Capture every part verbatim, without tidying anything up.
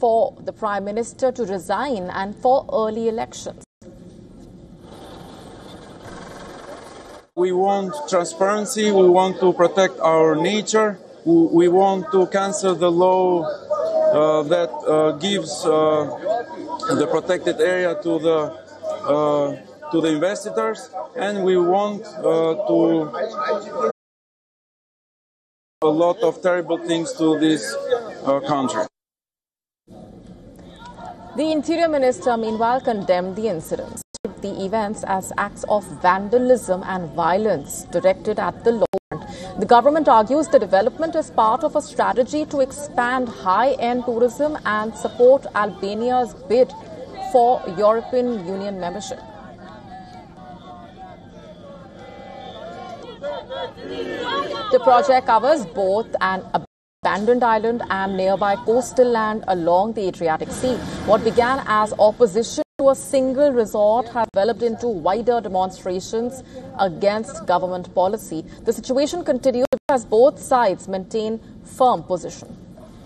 for the Prime Minister to resign and for early elections. We want transparency, we want to protect our nature, we want to cancel the law uh, that uh, gives uh, the protected area to the uh, to the investors, and we want uh, to a lot of terrible things to this uh, country. The Interior Minister, meanwhile, condemned the incidents, the events as acts of vandalism and violence directed at the law. The government argues the development is part of a strategy to expand high-end tourism and support Albania's bid for European Union membership. The project covers both an abandoned island and nearby coastal land along the Adriatic Sea. What began as opposition to a single resort has developed into wider demonstrations against government policy. The situation continues as both sides maintain firm position.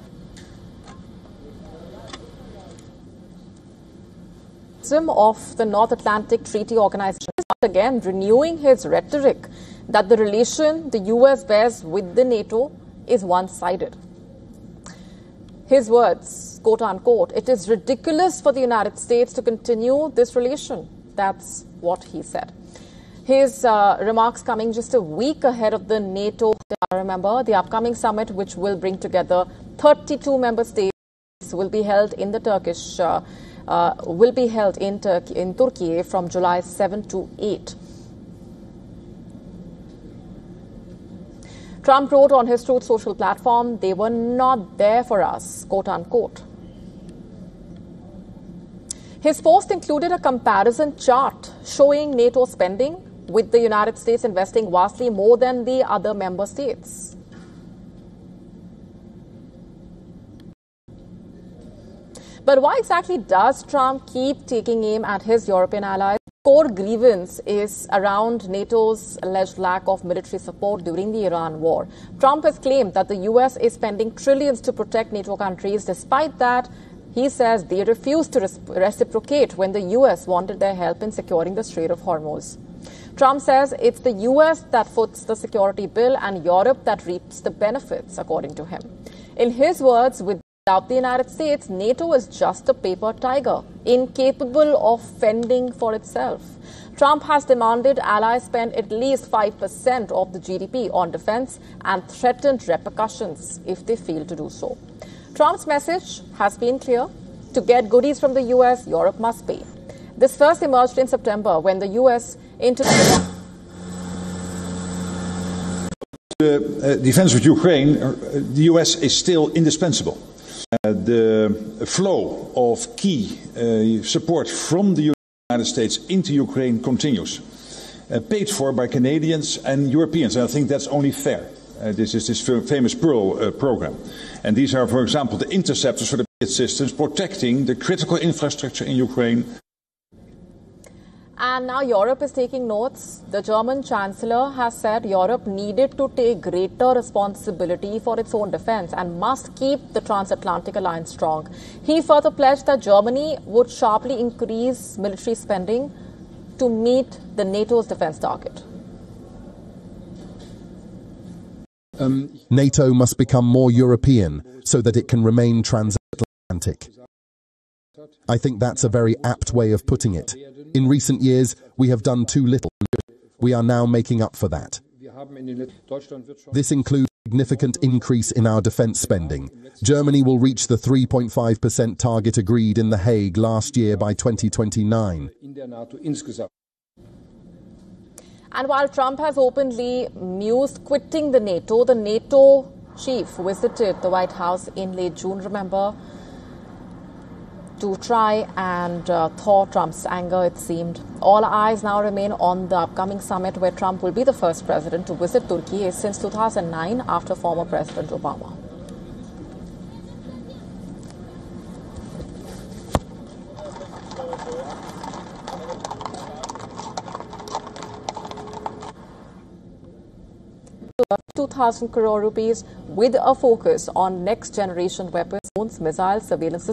Of the North Atlantic Treaty Organization is once again renewing his rhetoric that the relation the U S bears with the NATO is one-sided. His words, quote unquote, "It is ridiculous for the United States to continue this relation." That's what he said. His uh, remarks coming just a week ahead of the NATO, remember, the upcoming summit, which will bring together thirty-two member states, will be held in the Turkish, uh, uh, will be held in Turkey, in Turkey from July seventh to eighth. Trump wrote on his Truth Social platform, "They were not there for us," quote unquote. His post included a comparison chart showing NATO spending, with the United States investing vastly more than the other member states. But why exactly does Trump keep taking aim at his European allies? Core grievance is around NATO's alleged lack of military support during the Iran war. Trump has claimed that the U S is spending trillions to protect NATO countries. Despite that, he says they refused to reciprocate when the U S wanted their help in securing the Strait of Hormuz. Trump says it's the U S that foots the security bill and Europe that reaps the benefits, according to him. In his words, without the United States, NATO is just a paper tiger, incapable of fending for itself. Trump has demanded allies spend at least five percent of the G D P on defense and threatened repercussions if they fail to do so. Trump's message has been clear. To get goodies from the U S, Europe must pay. This first emerged in September when the U S introduced the uh, defense of Ukraine. Uh, the U S is still indispensable. Uh, the flow of key uh, support from the United States into Ukraine continues, uh, paid for by Canadians and Europeans. And I think that's only fair. Uh, this is this famous Pearl uh, program. And these are, for example, the interceptors for the systems protecting the critical infrastructure in Ukraine. And now Europe is taking notes. The German Chancellor has said Europe needed to take greater responsibility for its own defense and must keep the transatlantic alliance strong. He further pledged that Germany would sharply increase military spending to meet the NATO's defense target. Um, NATO must become more European so that it can remain transatlantic. I think that's a very apt way of putting it. In recent years, we have done too little. We are now making up for that. This includes a significant increase in our defense spending. Germany will reach the three point five percent target agreed in The Hague last year by twenty twenty-nine. And while Trump has openly mused quitting the NATO, the NATO chief visited the White House in late June, remember, to try and uh, thaw Trump's anger, it seemed. All eyes now remain on the upcoming summit where Trump will be the first president to visit Turkey since two thousand nine after former President Obama. two thousand crore rupees with a focus on next generation weapons, missiles, surveillance systems.